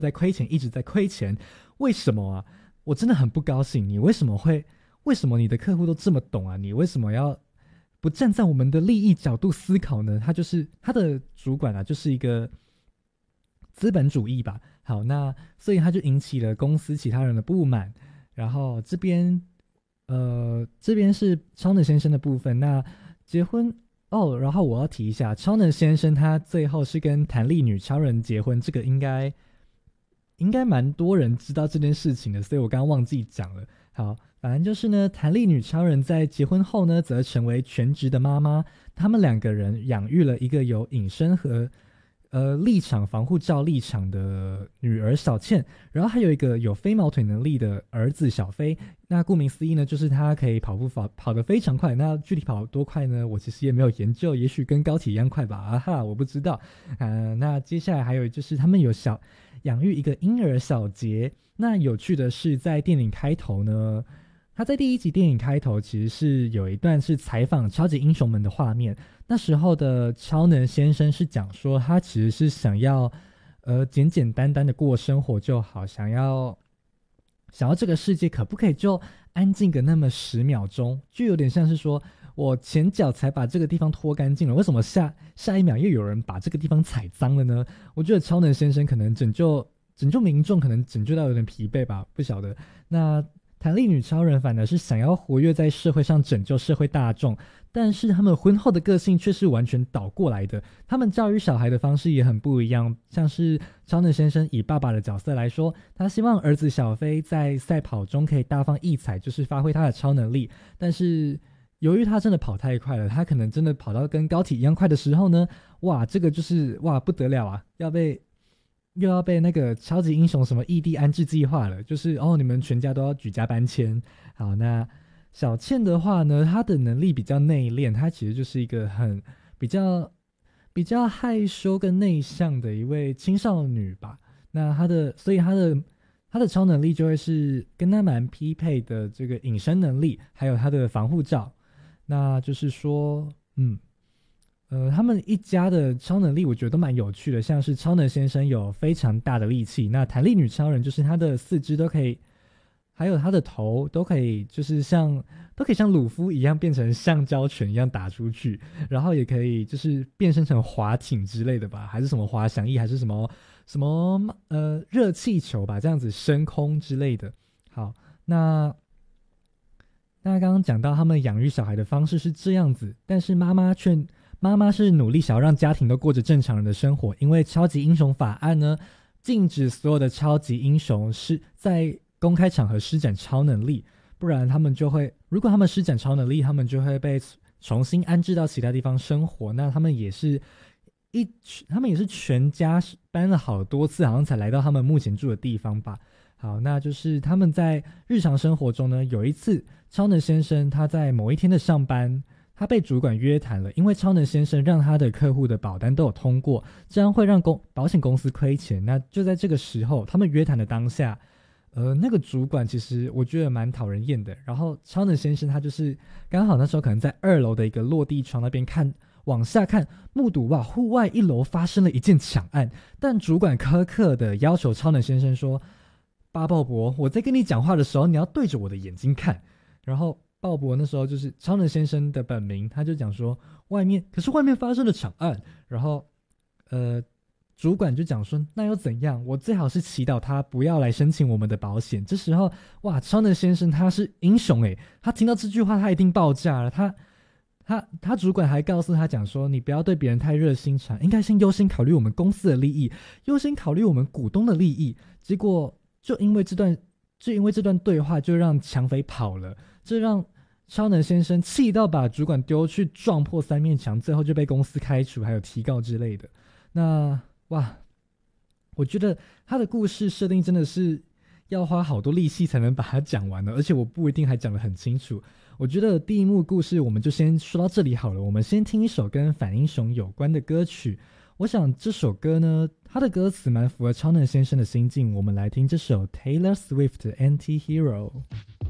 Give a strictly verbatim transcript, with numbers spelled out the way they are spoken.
在亏钱，一直在亏钱，为什么啊？我真的很不高兴，你为什么会？为什么你的客户都这么懂啊？你为什么要不站在我们的利益角度思考呢？他就是他的主管啊，就是一个资本主义吧。好，那所以他就引起了公司其他人的不满。然后这边呃这边是超能先生的部分。那结婚哦，然后我要提一下，超能先生他最后是跟弹力女超人结婚，这个应该应该蛮多人知道这件事情的，所以我刚刚忘记讲了。好，反正就是呢，弹力女超人在结婚后呢，则成为全职的妈妈。他们两个人养育了一个有隐身和呃立场防护罩立场的女儿小倩，然后还有一个有飞毛腿能力的儿子小飞。那顾名思义呢，就是他可以跑步跑跑得非常快。那具体跑多快呢？我其实也没有研究，也许跟高铁一样快吧。啊哈，我不知道。呃，那接下来还有就是他们有小养育一个婴儿小杰。那有趣的是，在电影开头呢，他在第一集电影开头其实是有一段是采访超级英雄们的画面。那时候的超能先生是讲说，他其实是想要，呃，简简单单的过生活就好，想要想要这个世界可不可以就安静个那么十秒钟，就有点像是说我前脚才把这个地方拖干净了，为什么下下一秒又有人把这个地方踩脏了呢？我觉得超能先生可能拯救拯救民众，可能拯救到有点疲惫吧，不晓得。那弹力女超人反而是想要活跃在社会上，拯救社会大众，但是他们婚后的个性却是完全倒过来的。他们教育小孩的方式也很不一样，像是超能先生以爸爸的角色来说，他希望儿子小飞在赛跑中可以大放异彩，就是发挥他的超能力。但是由于他真的跑太快了，他可能真的跑到跟高铁一样快的时候呢，哇，这个就是哇不得了啊，要被又要被那个超级英雄什么异地安置计划了，就是哦，你们全家都要举家搬迁。好，那小倩的话呢，她的能力比较内敛，她其实就是一个很比较比较害羞跟内向的一位青少女吧。那她的，所以她的她的超能力就会是跟她蛮匹配的这个隐身能力，还有她的防护罩。那就是说，嗯。呃，他们一家的超能力我觉得都蛮有趣的，像是超能先生有非常大的力气，那弹力女超人就是她的四肢都可以，还有她的头都可以，就是像都可以像鲁夫一样变成橡胶拳一样打出去，然后也可以就是变身成滑艇之类的吧，还是什么滑翔翼，还是什么什么呃热气球吧，这样子升空之类的。好，那那刚刚讲到他们养育小孩的方式是这样子，但是妈妈却妈妈是努力想要让家庭都过着正常人的生活，因为超级英雄法案呢，禁止所有的超级英雄是在公开场合施展超能力，不然他们就会，如果他们施展超能力，他们就会被重新安置到其他地方生活。那他们也是一，他们也是全家搬了好多次，好像才来到他们目前住的地方吧。好，那就是他们在日常生活中呢，有一次超能先生他在某一天的上班。他被主管约谈了，因为超能先生让他的客户的保单都有通过，这样会让公保险公司亏钱。那就在这个时候，他们约谈的当下，呃，那个主管其实我觉得蛮讨人厌的。然后超能先生他就是刚好那时候可能在二楼的一个落地窗那边看往下看，目睹哇户外一楼发生了一件抢案，但主管苛刻的要求超能先生说：巴鲍勃，我在跟你讲话的时候，你要对着我的眼睛看。然后鲍勃那时候就是超能先生的本名，他就讲说外面可是外面发生了抢案，然后呃主管就讲说那又怎样，我最好是祈祷他不要来申请我们的保险。这时候哇，超能先生他是英雄诶，他听到这句话他一定爆炸了。他他他主管还告诉他讲说，你不要对别人太热心肠，应该先优先考虑我们公司的利益，优先考虑我们股东的利益。结果就因为这段就因为这段对话，就让抢匪跑了，这让超能先生气到把主管丢去撞破三面墙，最后就被公司开除，还有提告之类的。那哇，我觉得他的故事设定真的是要花好多力气才能把它讲完的，而且我不一定还讲得很清楚。我觉得第一幕故事我们就先说到这里好了，我们先听一首跟反英雄有关的歌曲。我想这首歌呢，它的歌词蛮符合超能先生的心境，我们来听这首 Taylor Swift 的 Anti-Hero。